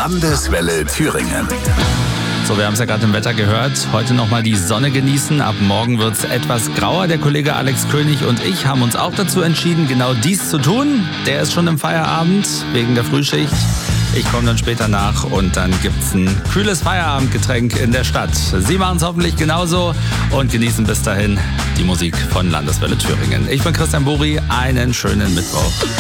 Landeswelle Thüringen. So, wir haben es ja gerade im Wetter gehört. Heute nochmal die Sonne genießen. Ab morgen wird es etwas grauer. Der Kollege Alex König und ich haben uns auch dazu entschieden, genau dies zu tun. Der ist schon im Feierabend wegen der Frühschicht. Ich komme dann später nach und dann gibt's ein kühles Feierabendgetränk in der Stadt. Sie machen es hoffentlich genauso und genießen bis dahin die Musik von Landeswelle Thüringen. Ich bin Christian Buri. Einen schönen Mittwoch.